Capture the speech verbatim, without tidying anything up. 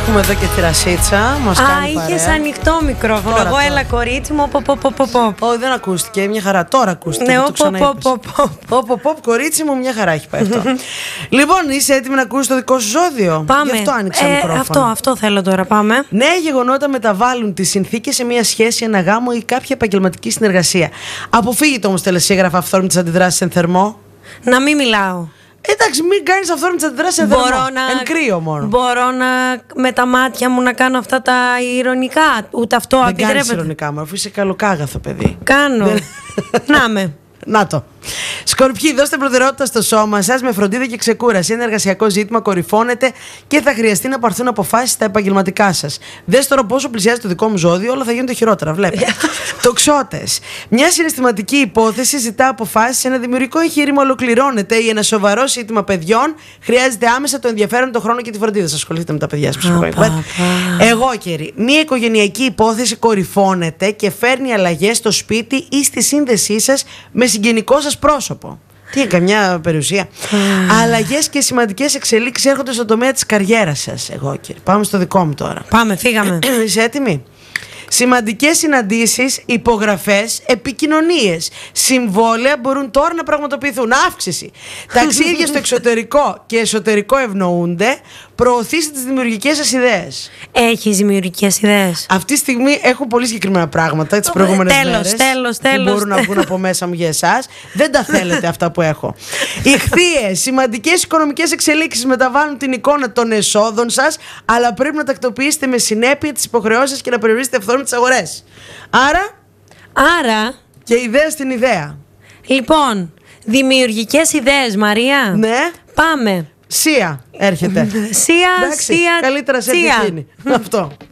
Έχουμε εδώ και τη Ρασίτσα. Μας Α, κάνει παρέα. είχες ανοιχτό μικρόφωνο. Τώρα, Εγώ, τώρα. έλα κορίτσι μου, πο, πο, πο, πο, πο. Όχι, δεν ακούστηκε. Μια χαρά. Τώρα ακούστηκε. Ναι, το ο, πο, ξαναείπες. πο, πο, πο. Πο, πο, κορίτσι μου, μια χαρά έχει πάει αυτό. Λοιπόν, είσαι έτοιμη να ακούσεις το δικό σου ζώδιο? Πάμε. Γι' αυτό άνοιξα Ε, μικρόφωνο. αυτό, αυτό θέλω τώρα. Πάμε. Νέα γεγονότα μεταβάλλουν τις συνθήκες σε μια σχέση, ένα γάμο ή κάποια επαγγελματική συνεργασία. Αποφύγετε όμως τελεσίγραφα αυθόρμητες αντιδράσεις εν θερμό. Να μην μιλάω. Εντάξει, μην κάνεις αυθόρμητες αντιδράσεις εν θερμό. Μπορώ να, Εν κρύο μόνο. μπορώ να με τα μάτια μου να κάνω αυτά τα ηρωνικά. Ούτε αυτό Δεν κάνεις επιτρέπεται. ηρωνικά μου, αφού είσαι καλοκάγαθο παιδί. Κάνω. Να με. Να το. Σκορπιοί, δώστε προτεραιότητα στο σώμα σας με φροντίδα και ξεκούραση. Ένα εργασιακό ζήτημα κορυφώνεται και θα χρειαστεί να πάρθουν αποφάσεις στα επαγγελματικά σας. Δες τώρα πόσο πλησιάζει το δικό μου ζώδιο, όλα θα γίνονται χειρότερα. Βλέπετε. Τοξότες. Μια συναισθηματική υπόθεση ζητά αποφάσεις. Ένα δημιουργικό εγχείρημα ολοκληρώνεται ή ένα σοβαρό ζήτημα παιδιών χρειάζεται άμεσα το ενδιαφέρον, τον χρόνο και τη φροντίδα σας. Ασχοληθείτε με τα παιδιά σας. Εγώ καιρή. Μια οικογενειακή υπόθεση κορυφώνεται και φέρνει αλλαγές στο σπίτι ή στη σύνδεσή σας με συγγενικό σας πρόσωπο. Τι είναι, καμιά περιουσία? Αλλαγές και σημαντικές εξελίξεις έρχονται στον τομέα της καριέρας σας. Εγώ κύριε. Πάμε στο δικό μου τώρα. Πάμε, φύγαμε. Είσαι έτοιμη? Σημαντικές συναντήσεις, υπογραφές, επικοινωνίες, συμβόλαια μπορούν τώρα να πραγματοποιηθούν. Αύξηση. Ταξίδια στο εξωτερικό και εσωτερικό ευνοούνται. Προωθήστε τις δημιουργικές σας ιδέες. Έχεις δημιουργικές ιδέες? Αυτή τη στιγμή έχω πολύ συγκεκριμένα πράγματα τις προηγούμενες τέλος, μέρες τέλος, τέλος. που μπορούν να βγουν από μέσα μου για εσάς. Δεν τα θέλετε αυτά που έχω. Ιχθύες, σημαντικές οικονομικές εξελίξεις μεταβάλλουν την εικόνα των εσόδων σας, αλλά πρέπει να τακτοποιήσετε με συνέπεια τις υποχρεώσεις και να περιορίσετε αυθόρμητες αγορές. Άρα, Άρα, και ιδέα στην ιδέα. λοιπόν, δημιουργικές ιδέες, Μαρία. Ναι, Πάμε. Σία έρχεται. Σία, Εντάξει, Σία, καλύτερα σε Σία. εκείνη. Αυτό.